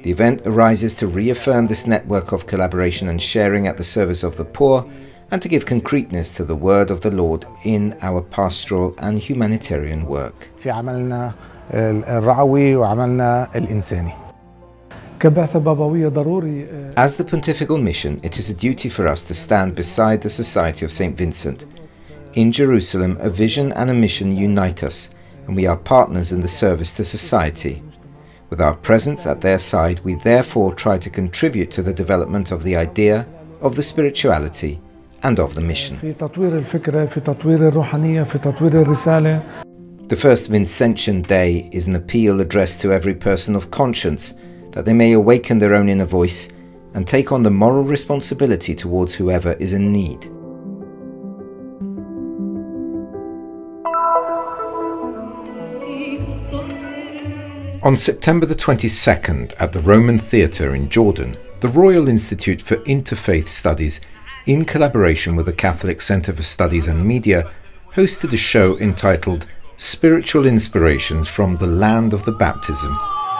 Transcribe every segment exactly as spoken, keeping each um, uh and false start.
The event arises to reaffirm this network of collaboration and sharing at the service of the poor, and to give concreteness to the word of the Lord in our pastoral and humanitarian work. في عملنا الرعوي وعملنا الإنساني. As the pontifical mission, it is a duty for us to stand beside the Society of Saint Vincent. In Jerusalem, a vision and a mission unite us, and we are partners in the service to society. With our presence at their side, we therefore try to contribute to the development of the idea, of the spirituality, and of the mission. The first Vincentian Day is an appeal addressed to every person of conscience, that they may awaken their own inner voice and take on the moral responsibility towards whoever is in need. On September the twenty-second, at the Roman Theatre in Jordan, the Royal Institute for Interfaith Studies, in collaboration with the Catholic Centre for Studies and Media, hosted a show entitled Spiritual Inspirations from the Land of the Baptism.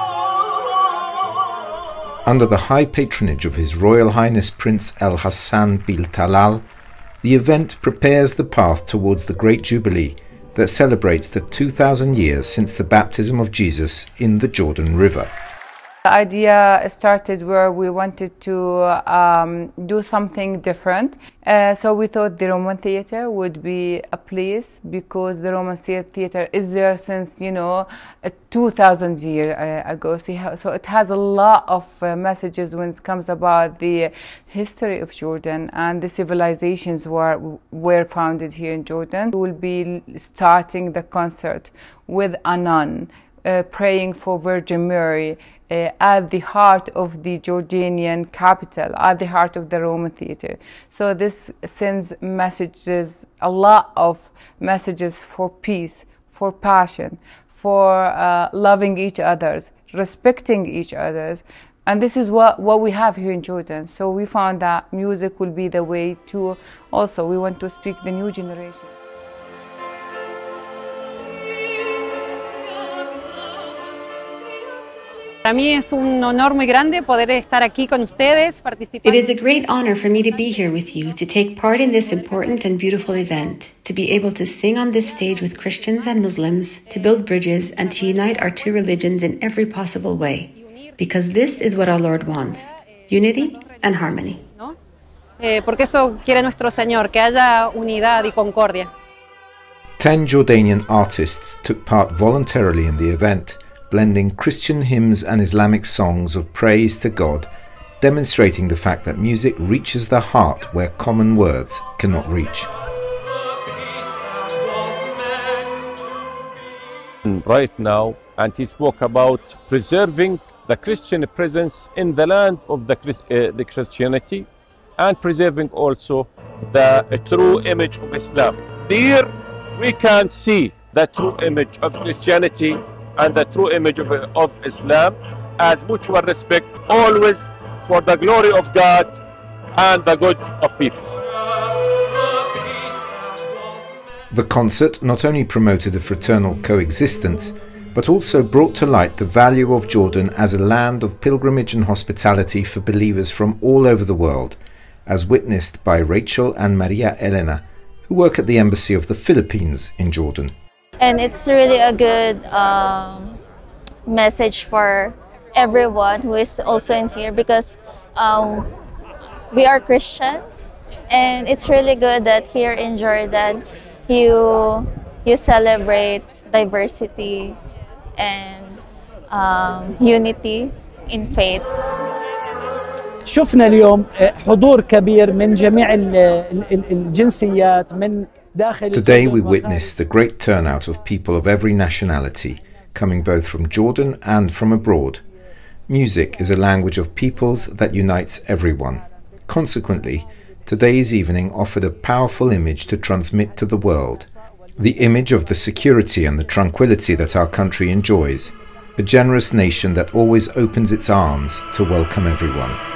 Under the high patronage of His Royal Highness Prince Al Hassan Bil Talal, the event prepares the path towards the Great Jubilee that celebrates the two thousand years since the baptism of Jesus in the Jordan River. The idea started where we wanted to um, do something different. Uh, so we thought the Roman Theatre would be a place, because the Roman Theatre is there since, you know, two thousand years uh, ago. So it has a lot of uh, messages when it comes about the history of Jordan, and the civilizations were, were founded here in Jordan. We will be starting the concert with a nun uh, praying for Virgin Mary, Uh, at the heart of the Jordanian capital, at the heart of the Roman Theatre. So this sends messages, a lot of messages for peace, for passion, for uh, loving each other, respecting each other. And this is what, what we have here in Jordan. So we found that music will be the way to, also we want to speak the new generation. It is a great honor for me to be here with you, to take part in this important and beautiful event, to be able to sing on this stage with Christians and Muslims, to build bridges and to unite our two religions in every possible way. Because this is what our Lord wants, unity and harmony. Porque eso quiere nuestro Señor, que haya unidad y concordia. Ten Jordanian artists took part voluntarily in the event, blending Christian hymns and Islamic songs of praise to God, demonstrating the fact that music reaches the heart where common words cannot reach. Right now, and he spoke about preserving the Christian presence in the land of the, uh, the Christianity, and preserving also the uh, true image of Islam. Here we can see the true image of Christianity and the true image of, of Islam, as mutual respect, always for the glory of God and the good of people. The concert not only promoted a fraternal coexistence, but also brought to light the value of Jordan as a land of pilgrimage and hospitality for believers from all over the world, as witnessed by Rachel and Maria Elena, who work at the Embassy of the Philippines in Jordan. And it's really a good um, message for everyone who is also in here, because um, we are Christians, and it's really good that here in Jordan you you celebrate diversity and um, unity in faith. شفنا اليوم حضور كبير من جميع الجنسيات من داخل. Today we witnessed a great turnout of people of every nationality, coming both from Jordan and from abroad. Music is a language of peoples that unites everyone. Consequently, today's evening offered a powerful image to transmit to the world. The image of the security and the tranquility that our country enjoys, a generous nation that always opens its arms to welcome everyone.